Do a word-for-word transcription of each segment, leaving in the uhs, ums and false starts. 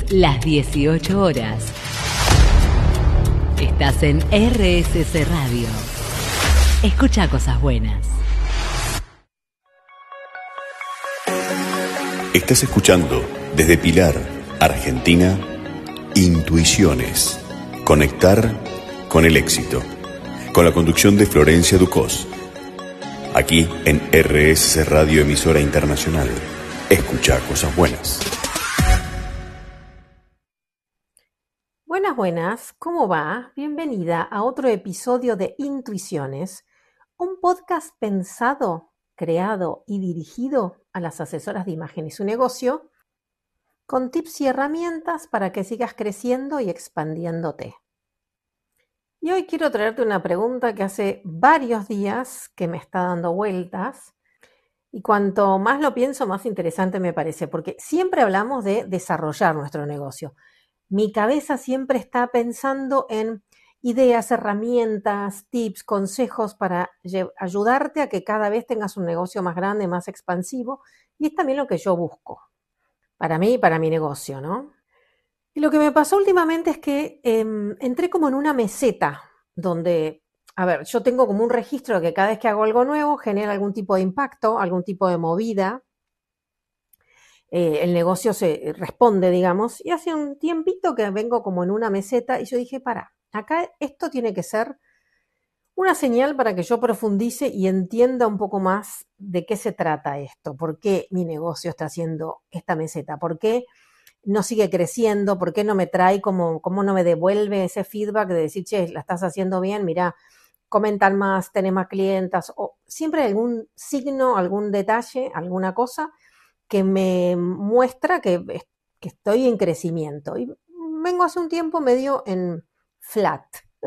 Las dieciocho horas. Estás en R S C Radio. Escucha cosas buenas. Estás escuchando desde Pilar, Argentina, Intuiciones. Conectar con el éxito. Con la conducción de Florencia Ducós. Aquí en R S C Radio, emisora internacional. Escucha cosas buenas. Buenas, buenas, ¿cómo va? Bienvenida a otro episodio de Intuiciones, un podcast pensado, creado y dirigido a las asesoras de imagen y su negocio, con tips y herramientas para que sigas creciendo y expandiéndote. Y hoy quiero traerte una pregunta que hace varios días que me está dando vueltas, y cuanto más lo pienso, más interesante me parece, porque siempre hablamos de desarrollar nuestro negocio. Mi cabeza siempre está pensando en ideas, herramientas, tips, consejos para ayudarte a que cada vez tengas un negocio más grande, más expansivo. Y es también lo que yo busco para mí y para mi negocio, ¿no? Y lo que me pasó últimamente es que eh, entré como en una meseta donde, a ver, yo tengo como un registro de que cada vez que hago algo nuevo genera algún tipo de impacto, algún tipo de movida. Eh, el negocio se responde, digamos, y hace un tiempito que vengo como en una meseta y yo dije, para, acá esto tiene que ser una señal para que yo profundice y entienda un poco más de qué se trata esto, por qué mi negocio está haciendo esta meseta, por qué no sigue creciendo, por qué no me trae, como, cómo no me devuelve ese feedback de decir, che, la estás haciendo bien, mira, comentan más, tenés más clientas, o siempre algún signo, algún detalle, alguna cosa que me muestra que, que estoy en crecimiento. Y vengo hace un tiempo medio en flat.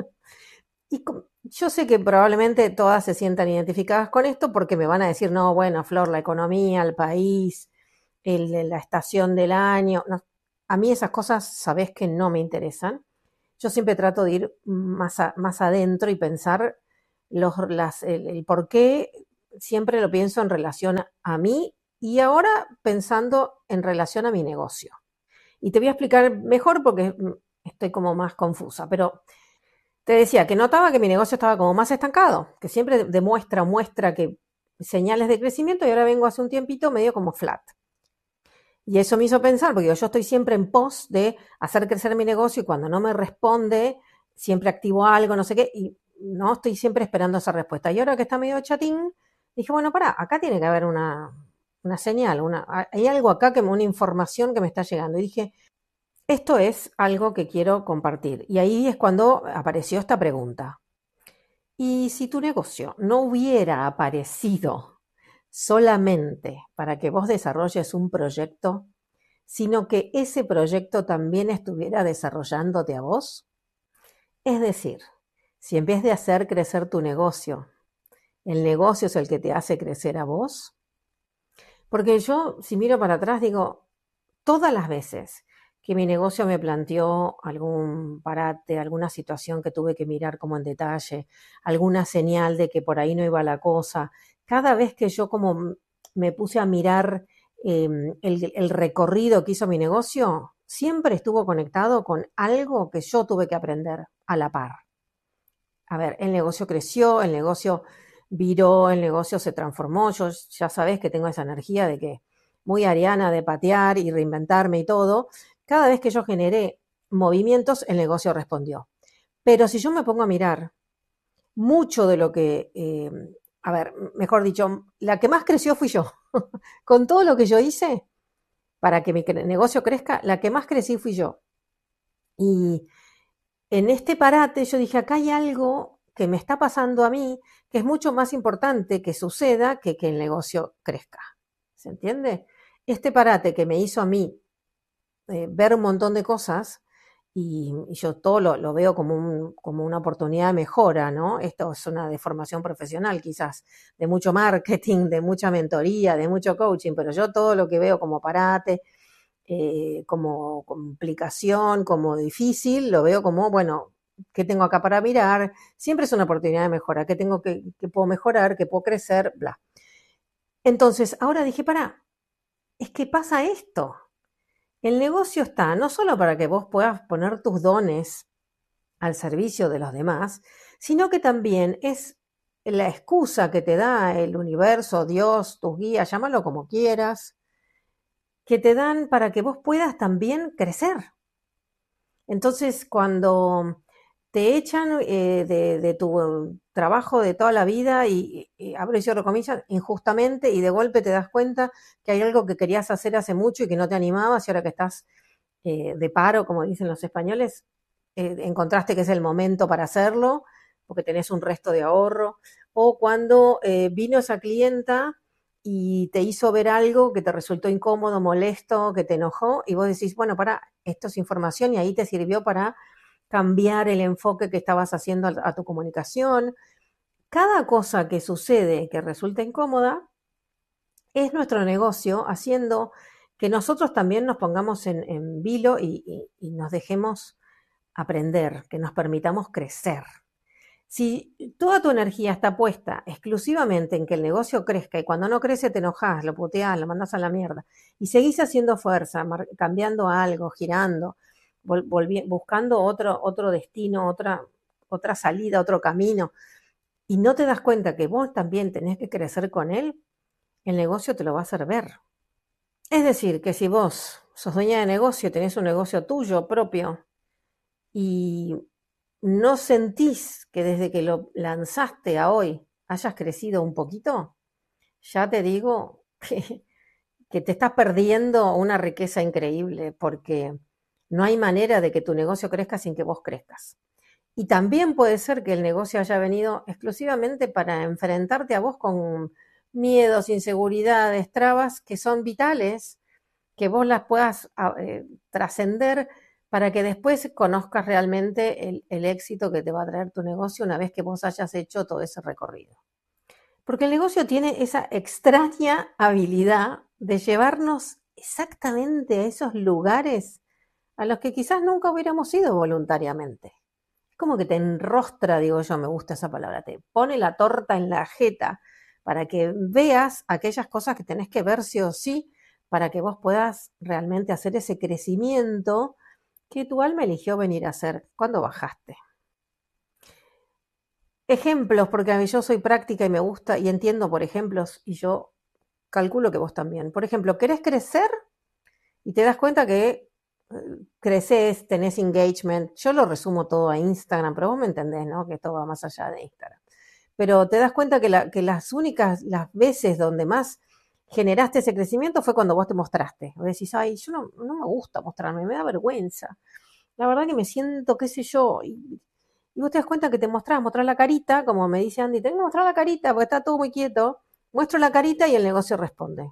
Y yo sé que probablemente todas se sientan identificadas con esto porque me van a decir, no, bueno, Flor, la economía, el país, el, la estación del año. No, a mí esas cosas, sabés que no me interesan. Yo siempre trato de ir más, a, más adentro y pensar los, las, el, el por qué. Siempre lo pienso en relación a mí y ahora pensando en relación a mi negocio. Y te voy a explicar mejor porque estoy como más confusa, pero te decía que notaba que mi negocio estaba como más estancado, que siempre demuestra, muestra que señales de crecimiento y ahora vengo hace un tiempito medio como flat. Y eso me hizo pensar, porque yo estoy siempre en pos de hacer crecer mi negocio y cuando no me responde, siempre activo algo, no sé qué, y no estoy siempre esperando esa respuesta. Y ahora que está medio chatín, dije, bueno, pará, acá tiene que haber una, una señal, una, hay algo acá, que una información que me está llegando. Y dije, esto es algo que quiero compartir. Y ahí es cuando apareció esta pregunta. ¿Y si tu negocio no hubiera aparecido solamente para que vos desarrolles un proyecto, sino que ese proyecto también estuviera desarrollándote a vos? Es decir, si en vez de hacer crecer tu negocio, el negocio es el que te hace crecer a vos. Porque yo, si miro para atrás, digo, todas las veces que mi negocio me planteó algún parate, alguna situación que tuve que mirar como en detalle, alguna señal de que por ahí no iba la cosa, cada vez que yo como me puse a mirar eh, el, el recorrido que hizo mi negocio, siempre estuvo conectado con algo que yo tuve que aprender a la par. A ver, el negocio creció, el negocio viró, el negocio se transformó. Yo ya sabés que tengo esa energía de que muy ariana de patear y reinventarme y todo. Cada vez que yo generé movimientos, el negocio respondió. Pero si yo me pongo a mirar, mucho de lo que, eh, a ver, mejor dicho, la que más creció fui yo. Con todo lo que yo hice para que mi negocio crezca, la que más crecí fui yo. Y en este parate yo dije, acá hay algo que me está pasando a mí que es mucho más importante que suceda que que el negocio crezca. ¿Se entiende? Este parate que me hizo a mí eh, ver un montón de cosas y, y yo todo lo, lo veo como, un, como una oportunidad de mejora, ¿no? Esto es una deformación profesional quizás, de mucho marketing, de mucha mentoría, de mucho coaching, pero yo todo lo que veo como parate, Eh, como complicación, como difícil, lo veo como, bueno, ¿qué tengo acá para mirar? Siempre es una oportunidad de mejora, ¿qué tengo que, que puedo mejorar, que puedo crecer? Bla. Entonces, ahora dije, pará, es que pasa esto. El negocio está no solo para que vos puedas poner tus dones al servicio de los demás, sino que también es la excusa que te da el universo, Dios, tus guías, llámalo como quieras, que te dan para que vos puedas también crecer. Entonces, cuando te echan eh, de, de tu trabajo de toda la vida y, y abro y cierro comillas, injustamente, y de golpe te das cuenta que hay algo que querías hacer hace mucho y que no te animabas, y ahora que estás eh, de paro, como dicen los españoles, eh, encontraste que es el momento para hacerlo, porque tenés un resto de ahorro, o cuando eh, vino esa clienta y te hizo ver algo que te resultó incómodo, molesto, que te enojó, y vos decís, bueno, para, esto es información, y ahí te sirvió para cambiar el enfoque que estabas haciendo a, a tu comunicación. Cada cosa que sucede que resulta incómoda es nuestro negocio haciendo que nosotros también nos pongamos en, en vilo y, y, y nos dejemos aprender, que nos permitamos crecer. Si toda tu energía está puesta exclusivamente en que el negocio crezca y cuando no crece te enojas, lo puteás, lo mandás a la mierda y seguís haciendo fuerza, cambiando algo, girando, buscando otro, otro destino, otra, otra salida, otro camino, y no te das cuenta que vos también tenés que crecer con él, el negocio te lo va a hacer ver. Es decir, que si vos sos dueña de negocio, tenés un negocio tuyo propio y no sentís que desde que lo lanzaste a hoy hayas crecido un poquito, ya te digo que, que te estás perdiendo una riqueza increíble, porque no hay manera de que tu negocio crezca sin que vos crezcas. Y también puede ser que el negocio haya venido exclusivamente para enfrentarte a vos con miedos, inseguridades, trabas que son vitales, que vos las puedas eh, trascender para que después conozcas realmente el, el éxito que te va a traer tu negocio una vez que vos hayas hecho todo ese recorrido. Porque el negocio tiene esa extraña habilidad de llevarnos exactamente a esos lugares a los que quizás nunca hubiéramos ido voluntariamente. Es como que te enrostra, digo yo, me gusta esa palabra, te pone la torta en la jeta para que veas aquellas cosas que tenés que ver sí o sí para que vos puedas realmente hacer ese crecimiento que tu alma eligió venir a hacer cuando bajaste. Ejemplos, porque yo soy práctica y me gusta y entiendo por ejemplos, y yo calculo que vos también. Por ejemplo, ¿querés crecer? Y te das cuenta que creces, tenés engagement. Yo lo resumo todo a Instagram, pero vos me entendés, ¿no? Que esto va más allá de Instagram. Pero te das cuenta que, la, que las únicas, las veces donde más generaste ese crecimiento fue cuando vos te mostraste. Vos decís, ay, yo no, no me gusta mostrarme, me da vergüenza. La verdad que me siento, qué sé yo, y, y vos te das cuenta que te mostrás, mostrás la carita, como me dice Andy, tengo que mostrar la carita porque está todo muy quieto, muestro la carita y el negocio responde.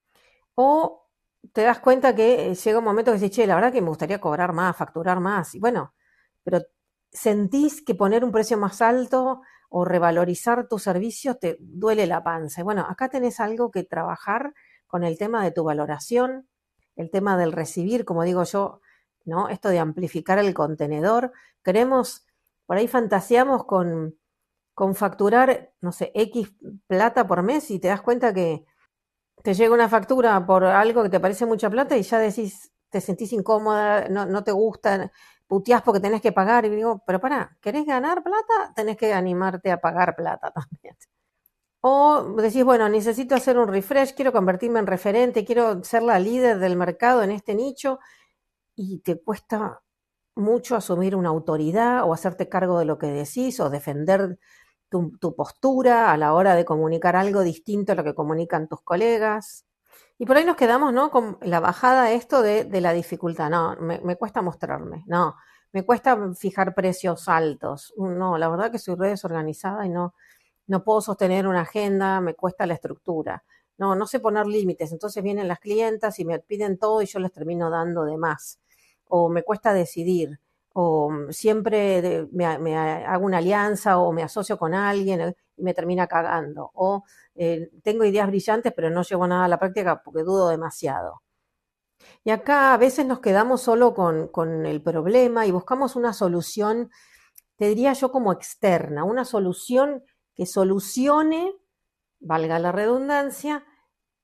O te das cuenta que llega un momento que dices, che, la verdad que me gustaría cobrar más, facturar más, y bueno, pero sentís que poner un precio más alto o revalorizar tus servicios te duele la panza. Y bueno, acá tenés algo que trabajar con el tema de tu valoración, el tema del recibir, como digo yo, ¿no? Esto de amplificar el contenedor. Queremos, por ahí fantaseamos con, con facturar, no sé, X plata por mes y te das cuenta que te llega una factura por algo que te parece mucha plata y ya decís, te sentís incómoda, no, no te gusta, puteás porque tenés que pagar. Y digo, pero pará, ¿querés ganar plata? Tenés que animarte a pagar plata también. O decís, bueno, necesito hacer un refresh, quiero convertirme en referente, quiero ser la líder del mercado en este nicho, y te cuesta mucho asumir una autoridad o hacerte cargo de lo que decís o defender tu, tu postura a la hora de comunicar algo distinto a lo que comunican tus colegas. Y por ahí nos quedamos, ¿no? Con la bajada esto de, de la dificultad. No, me, me cuesta mostrarme. No, me cuesta fijar precios altos. No, la verdad que soy re desorganizada y no, no puedo sostener una agenda, me cuesta la estructura. No, no sé poner límites. Entonces vienen las clientas y me piden todo y yo les termino dando de más. O me cuesta decidir. O siempre de, me, me hago una alianza o me asocio con alguien y me termina cagando. O eh, tengo ideas brillantes pero no llevo nada a la práctica porque dudo demasiado. Y acá a veces nos quedamos solo con, con el problema y buscamos una solución, te diría yo como externa, una solución que solucione, valga la redundancia,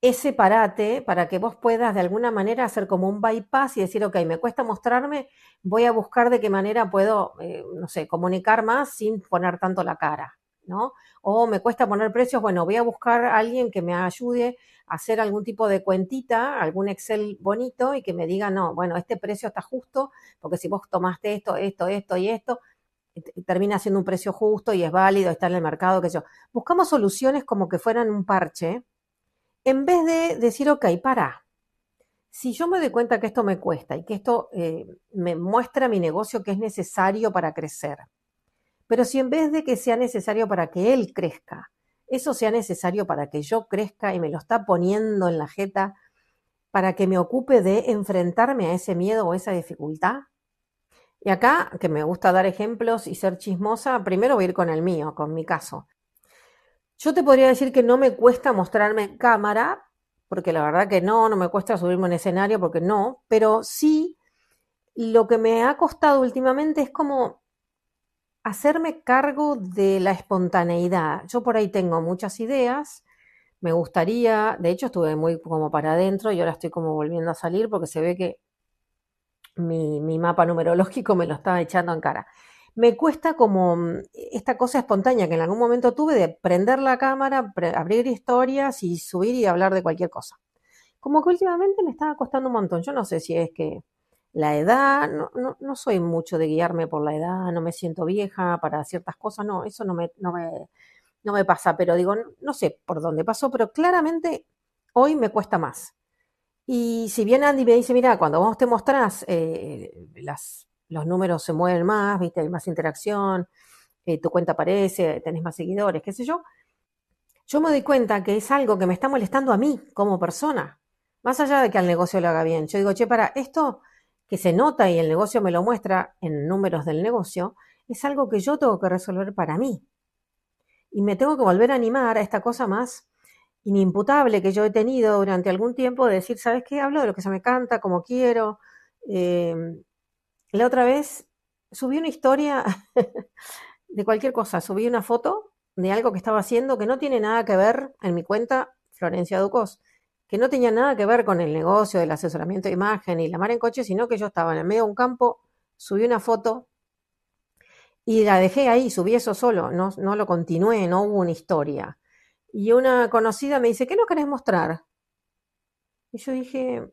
ese parate para que vos puedas de alguna manera hacer como un bypass y decir, ok, me cuesta mostrarme, voy a buscar de qué manera puedo, eh, no sé, comunicar más sin poner tanto la cara, ¿no? O me cuesta poner precios, bueno, voy a buscar a alguien que me ayude a hacer algún tipo de cuentita, algún Excel bonito y que me diga, no, bueno, este precio está justo, porque si vos tomaste esto, esto, esto y esto, termina siendo un precio justo y es válido, está en el mercado, qué sé yo. Buscamos soluciones como que fueran un parche, en vez de decir, ok, para, si yo me doy cuenta que esto me cuesta y que esto eh, me muestra mi negocio que es necesario para crecer, pero si en vez de que sea necesario para que él crezca, eso sea necesario para que yo crezca y me lo está poniendo en la jeta para que me ocupe de enfrentarme a ese miedo o esa dificultad. Y acá, que me gusta dar ejemplos y ser chismosa, primero voy a ir con el mío, con mi caso. Yo te podría decir que no me cuesta mostrarme en cámara, porque la verdad que no, no me cuesta subirme en escenario, porque no, pero sí lo que me ha costado últimamente es como hacerme cargo de la espontaneidad. Yo por ahí tengo muchas ideas, me gustaría, de hecho estuve muy como para adentro y ahora estoy como volviendo a salir porque se ve que mi, mi mapa numerológico me lo estaba echando en cara. Me cuesta como esta cosa espontánea que en algún momento tuve de prender la cámara, pre- abrir historias y subir y hablar de cualquier cosa. Como que últimamente me estaba costando un montón. Yo no sé si es que la edad, no, no, no soy mucho de guiarme por la edad, no me siento vieja para ciertas cosas, no, eso no me, no me, no me pasa, pero digo, no, no sé por dónde pasó, pero claramente hoy me cuesta más. Y si bien Andy me dice, mira, cuando vos te mostrás, eh, las, los números se mueven más, viste, hay más interacción, eh, tu cuenta aparece, tenés más seguidores, qué sé yo, yo me doy cuenta que es algo que me está molestando a mí como persona, más allá de que al negocio lo haga bien. Yo digo, che, para, esto que se nota y el negocio me lo muestra en números del negocio, es algo que yo tengo que resolver para mí. Y me tengo que volver a animar a esta cosa más inimputable que yo he tenido durante algún tiempo de decir, ¿sabes qué? Hablo de lo que se me canta, como quiero. Eh, la otra vez subí una historia de cualquier cosa, subí una foto de algo que estaba haciendo que no tiene nada que ver en mi cuenta Florencia Ducos, que no tenía nada que ver con el negocio del asesoramiento de imagen y la mar en coche, sino que yo estaba en el medio de un campo, subí una foto y la dejé ahí, subí eso solo, no, no lo continué, no hubo una historia. Y una conocida me dice, ¿qué nos querés mostrar? Y yo dije,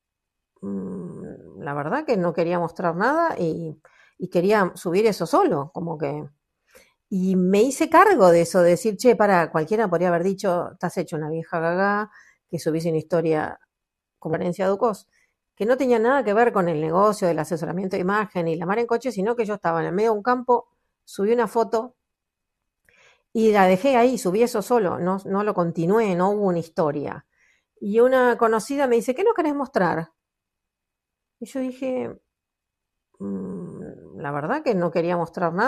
mmm, la verdad que no quería mostrar nada y, y quería subir eso solo, como que... Y me hice cargo de eso, de decir, che, para, cualquiera podría haber dicho, estás hecho una vieja gaga, que subís una historia con Florencia Ducos, que no tenía nada que ver con el negocio del asesoramiento de imagen y la mar en coche, sino que yo estaba en el medio de un campo, subí una foto y la dejé ahí, subí eso solo, no, no lo continué, no hubo una historia. Y una conocida me dice, ¿qué nos querés mostrar? Y yo dije, mmm, la verdad que no quería mostrar nada.